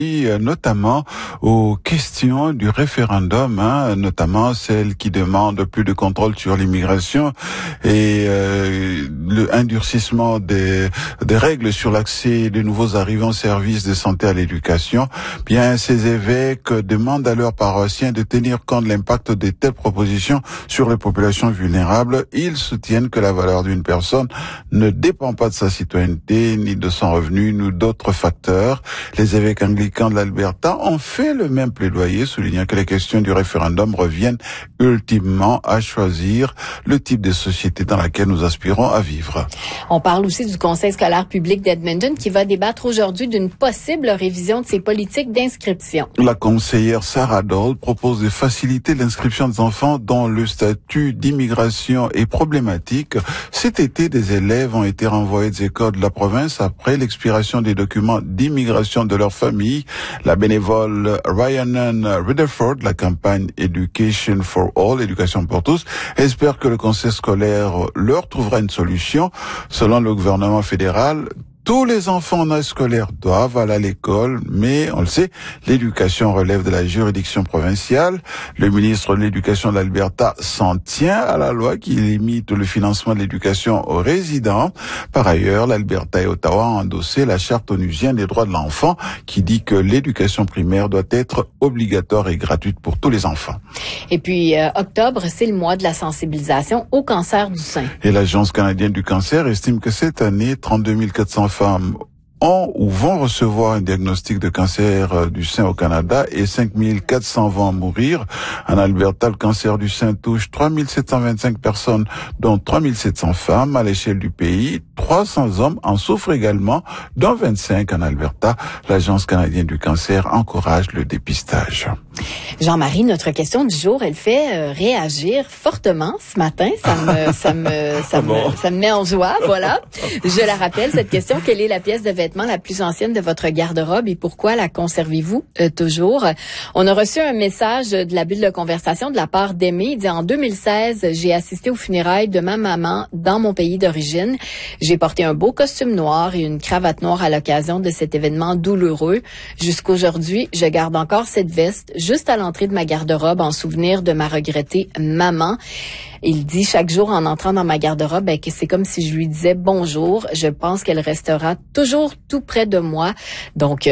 Notamment aux questions du référendum, notamment celle qui demande plus de contrôle sur l'immigration et le endurcissement des règles sur l'accès des nouveaux arrivants aux services de santé à l'éducation. Bien, ces évêques demandent à leurs paroissiens de tenir compte de l'impact de telles propositions sur les populations vulnérables. Ils soutiennent que la valeur d'une personne ne dépend pas de sa citoyenneté, ni de son revenu, ni d'autres facteurs. Les évêques anglicains de l'Alberta ont fait le même plaidoyer, soulignant que les questions du référendum reviennent ultimement à choisir le type de société dans laquelle nous aspirons à vivre. On parle aussi du Conseil scolaire public d'Edmonton qui va débattre aujourd'hui d'une possible révision de ses politiques d'inscription. La conseillère Sarah Dole propose de faciliter l'inscription des enfants dont le statut d'immigration est problématique. Cet été, des élèves ont été renvoyés des écoles de la province après l'expiration des documents d'immigration de leur famille. La bénévole Rhiannon Rutherford, la campagne Education for All, éducation pour tous, espère que le conseil scolaire leur trouvera une solution. Selon le gouvernement fédéral, tous les enfants en âge scolaire doivent aller à l'école, mais on le sait, l'éducation relève de la juridiction provinciale. Le ministre de l'Éducation de l'Alberta s'en tient à la loi qui limite le financement de l'éducation aux résidents. Par ailleurs, l'Alberta et Ottawa ont endossé la charte onusienne des droits de l'enfant qui dit que l'éducation primaire doit être obligatoire et gratuite pour tous les enfants. Et puis, octobre, c'est le mois de la sensibilisation au cancer du sein. Et l'Agence canadienne du cancer estime que cette année, 32 400 femmes ont ou vont recevoir un diagnostic de cancer du sein au Canada et 5 400 vont en mourir. En Alberta, le cancer du sein touche 3 725 personnes, dont 3 700 femmes à l'échelle du pays. 300 hommes en souffrent également, dont 25 en Alberta. L'Agence canadienne du cancer encourage le dépistage. Jean-Marie, notre question du jour, elle fait réagir fortement ce matin. Ça me met en joie, voilà. Je la rappelle, cette question, quelle est la pièce de vêtement la plus ancienne de votre garde-robe et pourquoi la conservez-vous toujours? On a reçu un message de la bulle de conversation de la part d'Aimé. Il dit, en 2016, j'ai assisté aux funérailles de ma maman dans mon pays d'origine. J'ai porté un beau costume noir et une cravate noire à l'occasion de cet événement douloureux. Jusqu'aujourd'hui, je garde encore cette veste juste à l'entrée de ma garde-robe en souvenir de ma regrettée maman. Il dit chaque jour en entrant dans ma garde-robe que c'est comme si je lui disais bonjour. Je pense qu'elle restera toujours tout près de moi. Donc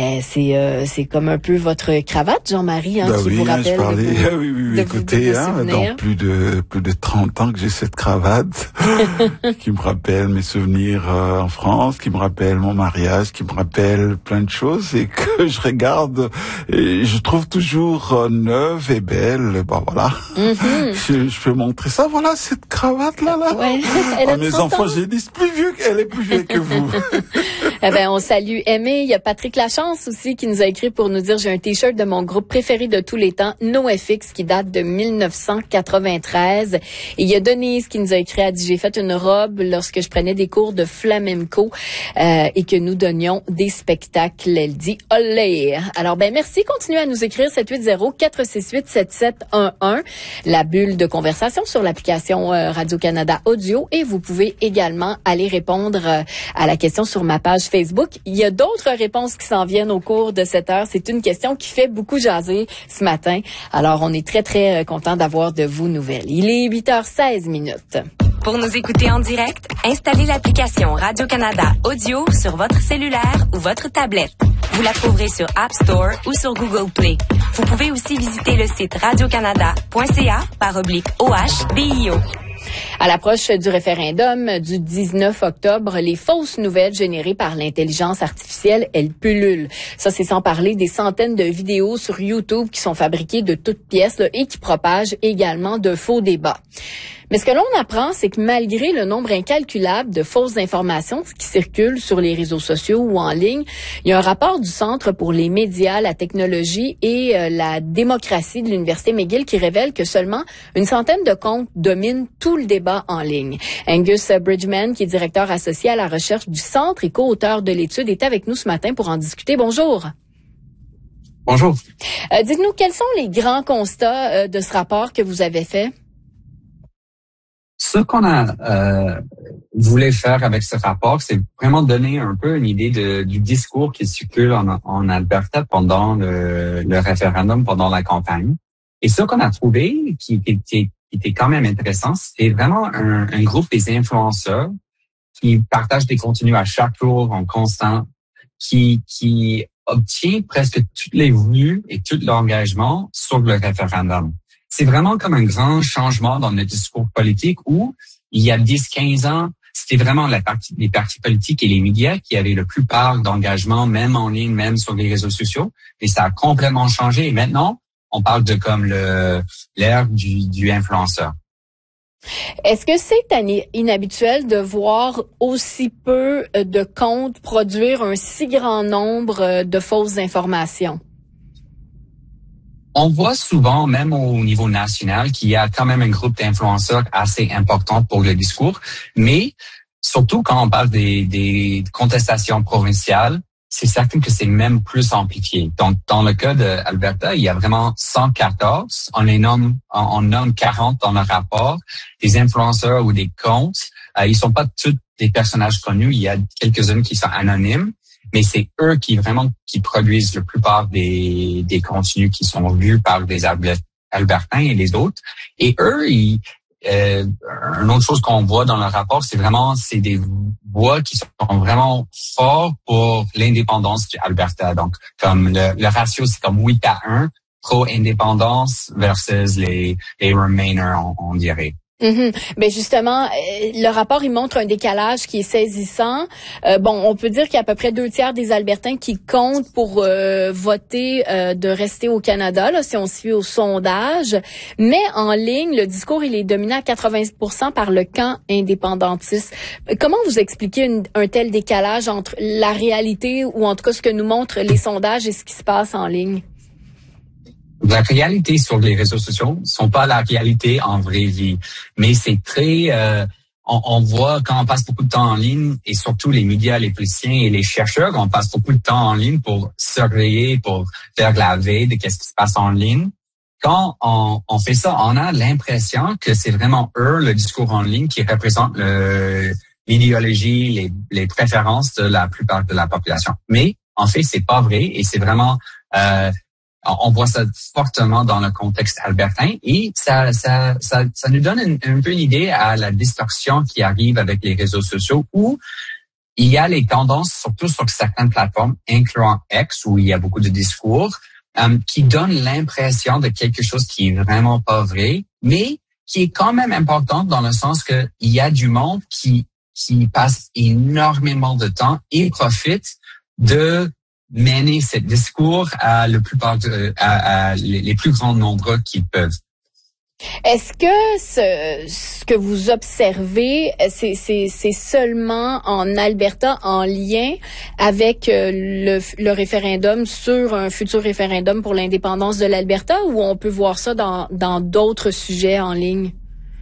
c'est comme un peu votre cravate, Jean-Marie, qui vous rappelle écoutez, donc plus de 30 ans que j'ai cette cravate qui me rappelle mes souvenirs en France, qui me rappelle mon mariage, qui me rappelle plein de choses et que je regarde et je trouve toujours neuve et belle. Bon voilà. Mm-hmm. Je peux montrer ça, voilà, cette cravate-là. Ouais, mes enfants, j'ai dit, elle est plus vieille que vous. On salue Aimé. Il y a Patrick Lachance aussi qui nous a écrit pour nous dire, j'ai un t-shirt de mon groupe préféré de tous les temps, NoFX, qui date de 1993. Et il y a Denise qui nous a écrit, a dit, j'ai fait une robe lorsque je prenais des cours de flamenco et que nous donnions des spectacles. Elle dit, olé. Alors, merci. Continuez à nous écrire 780-468-7711. La bulle de conversation sur l'application Radio-Canada Audio et vous pouvez également aller répondre à la question sur ma page Facebook. Il y a d'autres réponses qui s'en viennent au cours de cette heure. C'est une question qui fait beaucoup jaser ce matin. Alors, on est très, très content d'avoir de vos nouvelles. Il est 8h16. Pour nous écouter en direct, installez l'application Radio-Canada Audio sur votre cellulaire ou votre tablette. Vous la trouverez sur App Store ou sur Google Play. Vous pouvez aussi visiter le site radiocanada.ca/OHBIO. À l'approche du référendum du 19 octobre, les fausses nouvelles générées par l'intelligence artificielle, elles pullulent. Ça, c'est sans parler des centaines de vidéos sur YouTube qui sont fabriquées de toutes pièces et qui propagent également de faux débats. Mais ce que l'on apprend, c'est que malgré le nombre incalculable de fausses informations qui circulent sur les réseaux sociaux ou en ligne, il y a un rapport du Centre pour les médias, la technologie et la démocratie de l'Université McGill qui révèle que seulement une centaine de comptes dominent tout le débat en ligne. Angus Bridgman, qui est directeur associé à la recherche du Centre et co-auteur de l'étude, est avec nous ce matin pour en discuter. Bonjour. Bonjour. Dites-nous, quels sont les grands constats de ce rapport que vous avez fait? Ce qu'on a voulait faire avec ce rapport, c'est vraiment donner un peu une idée du discours qui circule en Alberta pendant le référendum, pendant la campagne. Et ce qu'on a trouvé, qui était quand même intéressant, c'était vraiment un groupe des influenceurs qui partagent des contenus à chaque jour en constant, qui obtient presque toutes les vues et tout l'engagement sur le référendum. C'est vraiment comme un grand changement dans le discours politique où, il y a 10-15 ans, c'était vraiment les partis politiques et les médias qui avaient le plus part d'engagement, même en ligne, même sur les réseaux sociaux. Et ça a complètement changé. Et maintenant, on parle de comme l'ère du influenceur. Est-ce que c'est inhabituel de voir aussi peu de comptes produire un si grand nombre de fausses informations? On voit souvent, même au niveau national, qu'il y a quand même un groupe d'influenceurs assez important pour le discours, mais surtout quand on parle des contestations provinciales, c'est certain que c'est même plus amplifié. Donc, dans le cas d'Alberta, il y a vraiment 114. On nomme 40 dans le rapport, des influenceurs ou des comptes. Ils sont pas tous des personnages connus. Il y a quelques-uns qui sont anonymes, mais c'est eux qui produisent la plupart des contenus qui sont vus par des Albertains et les autres. Et eux, une autre chose qu'on voit dans le rapport, c'est des voix qui sont vraiment forts pour l'indépendance du Alberta. Donc, comme le ratio, c'est comme 8-1 pro-indépendance versus les Remainers, on dirait. Mm-hmm. Ben justement, le rapport, il montre un décalage qui est saisissant. On peut dire qu'il y a à peu près 2/3 des Albertains qui comptent pour voter de rester au Canada, là, si on se fie au sondage. Mais en ligne, le discours, il est dominé à 80% par le camp indépendantiste. Comment vous expliquez un tel décalage entre la réalité, ou en tout cas ce que nous montrent les sondages, et ce qui se passe en ligne? La réalité sur les réseaux sociaux sont pas la réalité en vraie vie, mais c'est très on voit quand on passe beaucoup de temps en ligne, et surtout les médias, les politiciens et les chercheurs, on passe beaucoup de temps en ligne pour surveiller, pour faire de la veille de qu'est-ce qui se passe en ligne. Quand on fait ça, on a l'impression que c'est vraiment eux, le discours en ligne, qui représente l'idéologie, les préférences de la plupart de la population. Mais en fait, c'est pas vrai, et c'est vraiment on voit ça fortement dans le contexte albertain, et ça nous donne un peu une idée à la distorsion qui arrive avec les réseaux sociaux, où il y a les tendances, surtout sur certaines plateformes, incluant X, où il y a beaucoup de discours, qui donnent l'impression de quelque chose qui est vraiment pas vrai, mais qui est quand même important dans le sens que il y a du monde qui passe énormément de temps et profite de mener ce discours à la plupart à les plus grands nombres qu'ils peuvent. Est-ce que ce que vous observez, c'est seulement en Alberta, en lien avec le référendum sur un futur référendum pour l'indépendance de l'Alberta, ou on peut voir ça dans d'autres sujets en ligne?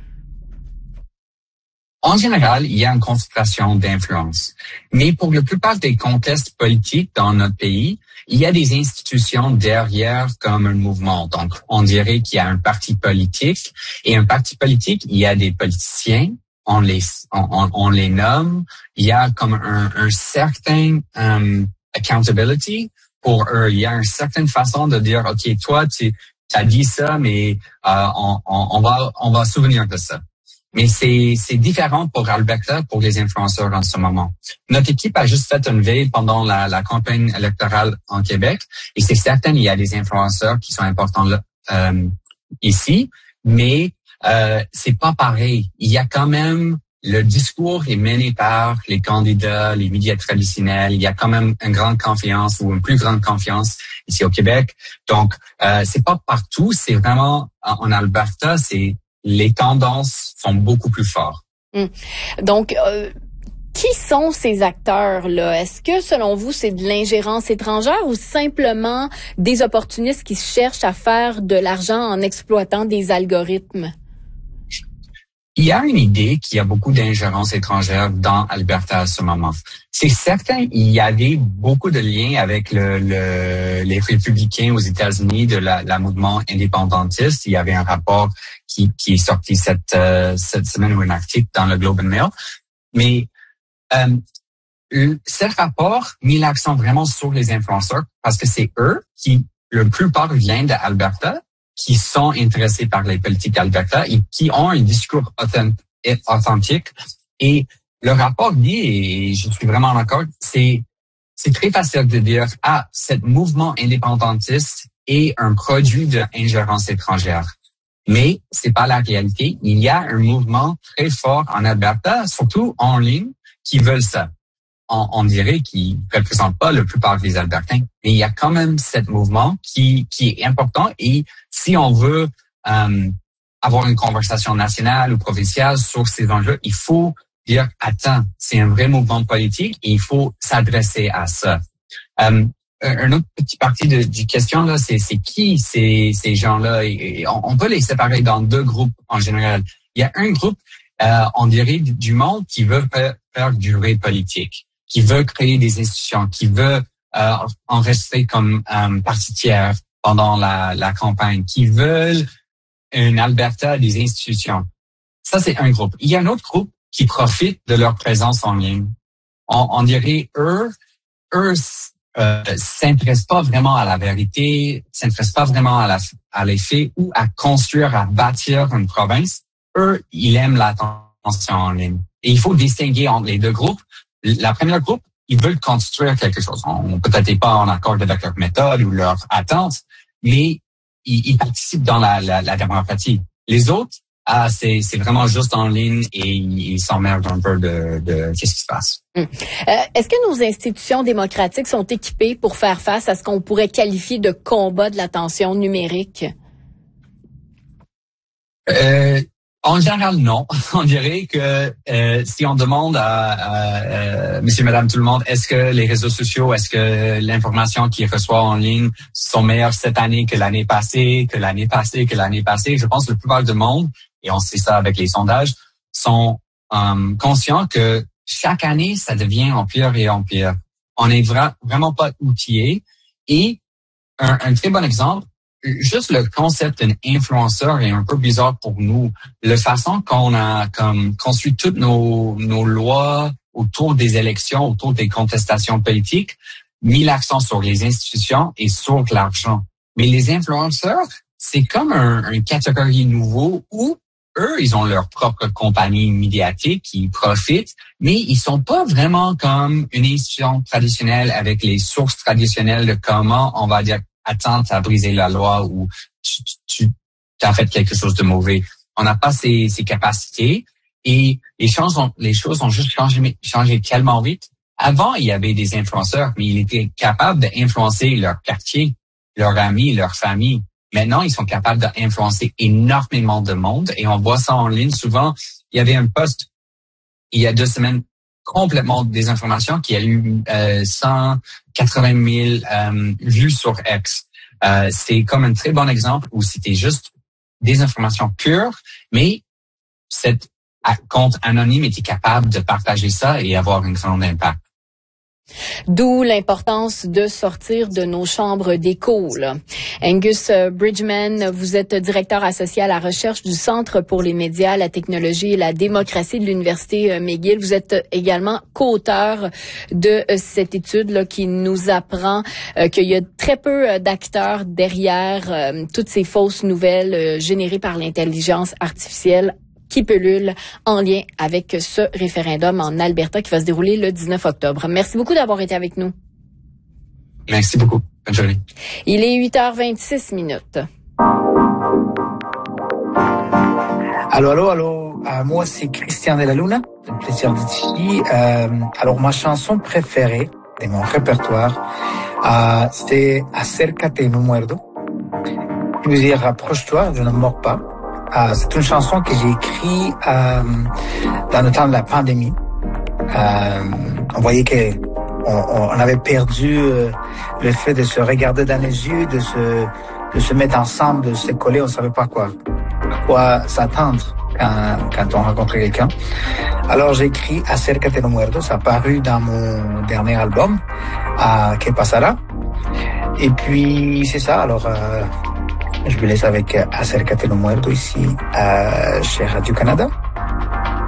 En général, il y a une concentration d'influence. Mais pour la plupart des contextes politiques dans notre pays, il y a des institutions derrière comme un mouvement. Donc, on dirait qu'il y a un parti politique. Et un parti politique, il y a des politiciens, on les nomme. Il y a comme un certain accountability pour eux. Il y a une certaine façon de dire, OK, toi, tu as dit ça, mais on va se souvenir de ça. Mais c'est différent pour Alberta, pour les influenceurs en ce moment. Notre équipe a juste fait une veille pendant la campagne électorale en Québec, et c'est certain il y a des influenceurs qui sont importants là, ici, mais c'est pas pareil. Il y a quand même le discours est mené par les candidats, les médias traditionnels. Il y a quand même une grande confiance, ou une plus grande confiance ici au Québec. Donc c'est pas partout. C'est vraiment en Alberta, les tendances sont beaucoup plus fortes. Donc, qui sont ces acteurs-là? Est-ce que, selon vous, c'est de l'ingérence étrangère, ou simplement des opportunistes qui cherchent à faire de l'argent en exploitant des algorithmes? Il y a une idée qu'il y a beaucoup d'ingérence étrangère dans Alberta à ce moment. C'est certain, il y avait beaucoup de liens avec les républicains aux États-Unis de la mouvement indépendantiste. Il y avait un rapport qui est sorti cette semaine, ou un article dans le Globe and Mail. Mais ce rapport mis l'accent vraiment sur les influenceurs parce que c'est eux qui, la plupart viennent d'Alberta, qui sont intéressés par les politiques d'Alberta et qui ont un discours authentique. Et le rapport dit, et je suis vraiment d'accord, c'est très facile de dire, ce mouvement indépendantiste est un produit de ingérence étrangère. Mais c'est pas la réalité. Il y a un mouvement très fort en Alberta, surtout en ligne, qui veulent ça. On dirait qu'il ne représente pas la plupart des Albertains, mais il y a quand même ce mouvement qui est important. Et si on veut avoir une conversation nationale ou provinciale sur ces enjeux, il faut dire, attends, c'est un vrai mouvement politique et il faut s'adresser à ça. Un autre petit partie du question là, c'est qui ces gens-là, et on peut les séparer dans deux groupes en général. Il y a un groupe, on dirait, du monde qui veut faire durer politique, qui veut créer des institutions, qui veut en rester comme partie tiers pendant la campagne, qui veulent une Alberta des institutions. Ça, c'est un groupe. Il y a un autre groupe qui profite de leur présence en ligne. On dirait, eux s'intéressent pas vraiment à la vérité, s'intéressent pas vraiment à les faits ou à construire, à bâtir une province. Eux, ils aiment l'attention en ligne. Et il faut distinguer entre les deux groupes. La première groupe, ils veulent construire quelque chose. On peut-être pas en accord avec leur méthode ou leur attente, mais ils participent dans la démocratie. Les autres, c'est vraiment juste en ligne et ils s'emmerdent un peu de qu'est-ce qui se passe. Est-ce que nos institutions démocratiques sont équipées pour faire face à ce qu'on pourrait qualifier de combat de l'attention numérique? En général, non. On dirait que si on demande à monsieur, madame, tout le monde, est-ce que les réseaux sociaux, est-ce que l'information qu'ils reçoivent en ligne sont meilleures cette année que l'année passée, je pense que la plupart du monde, et on sait ça avec les sondages, sont conscients que chaque année, ça devient en pire et en pire. On n'est vraiment pas outillés. Et un très bon exemple, juste le concept d'un influenceur est un peu bizarre pour nous. La façon qu'on a construit toutes nos lois autour des élections, autour des contestations politiques, mis l'accent sur les institutions et sur l'argent. Mais les influenceurs, c'est comme une catégorie nouveau où eux, ils ont leur propre compagnie médiatique qui profitent, mais ils sont pas vraiment comme une institution traditionnelle avec les sources traditionnelles de comment on va dire attends, tu as brisé la loi ou tu as fait quelque chose de mauvais. On n'a pas ces capacités et les choses ont juste changé tellement vite. Avant, il y avait des influenceurs, mais ils étaient capables d'influencer leur quartier, leurs amis, leur famille. Maintenant, ils sont capables d'influencer énormément de monde et on voit ça en ligne. Souvent, il y avait un post il y a 2 semaines complètement des informations qui a eu 180 000 vues sur X. C'est comme un très bon exemple où c'était juste des informations pures, mais cet compte anonyme était capable de partager ça et avoir un grand impact. D'où l'importance de sortir de nos chambres d'écho. Angus Bridgman, vous êtes directeur associé à la recherche du Centre pour les médias, la technologie et la démocratie de l'Université McGill. Vous êtes également co-auteur de cette étude là, qui nous apprend qu'il y a très peu d'acteurs derrière toutes ces fausses nouvelles générées par l'intelligence artificielle qui pullule en lien avec ce référendum en Alberta qui va se dérouler le 19 octobre. Merci beaucoup d'avoir été avec nous. Merci beaucoup. Bonne journée. Il est 8h26. Allô. Moi, c'est Christian de la Luna. C'est un plaisir d'être ici. Alors, ma chanson préférée de mon répertoire, c'est Acércate y no muerdo. Je veux dire, rapproche-toi, je ne mords pas. C'est une chanson que j'ai écrite dans le temps de la pandémie. On voyait que on avait perdu le fait de se regarder dans les yeux, de se mettre ensemble, de se coller. On savait pas à quoi s'attendre quand on rencontrait quelqu'un. Alors j'ai écrit Acércate y no muerdo. Ça a paru dans mon dernier album, Que Pasara. Et puis c'est ça. Alors je vous laisse avec Acércate y no muerdo ici chez Radio-Canada.